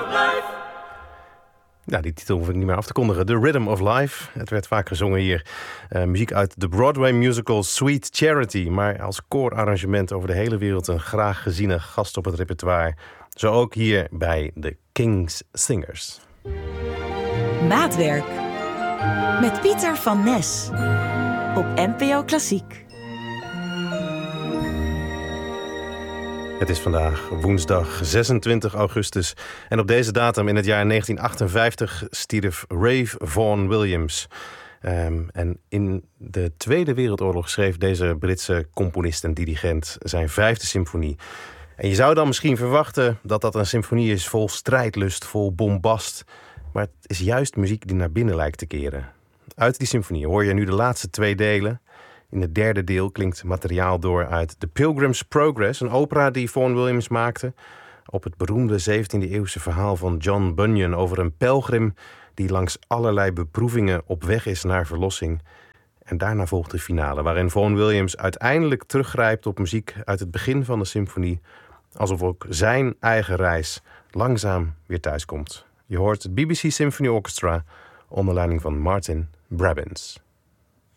Ja, die titel hoef ik niet meer af te kondigen. The Rhythm of Life. Het werd vaak gezongen hier. Muziek uit de Broadway musical Sweet Charity. Maar als koorarrangement over de hele wereld een graag geziene gast op het repertoire. Zo ook hier bij de King's Singers. Maatwerk. Met Pieter van Nes. Op NPO Klassiek. Het is vandaag woensdag 26 augustus. En op deze datum in het jaar 1958 stierf Ralph Vaughan Williams. En in de Tweede Wereldoorlog schreef deze Britse componist en dirigent zijn 5e symfonie. En je zou dan misschien verwachten dat dat een symfonie is vol strijdlust, vol bombast. Maar het is juist muziek die naar binnen lijkt te keren. Uit die symfonie hoor je nu de laatste 2 delen. In het 3e deel klinkt materiaal door uit The Pilgrim's Progress, een opera die Vaughan Williams maakte op het beroemde 17e-eeuwse verhaal van John Bunyan over een pelgrim die langs allerlei beproevingen op weg is naar verlossing. En daarna volgt de finale, waarin Vaughan Williams uiteindelijk teruggrijpt op muziek uit het begin van de symfonie, alsof ook zijn eigen reis langzaam weer thuiskomt. Je hoort het BBC Symphony Orchestra onder leiding van Martin Brabbins.